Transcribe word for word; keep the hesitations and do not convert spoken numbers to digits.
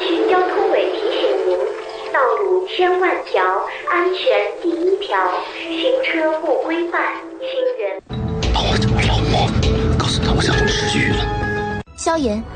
区交通委提醒您：道路千万条，安全第一条，行车莫规范，行人。 帮我找老莫，告诉他我想治愈了。 萧炎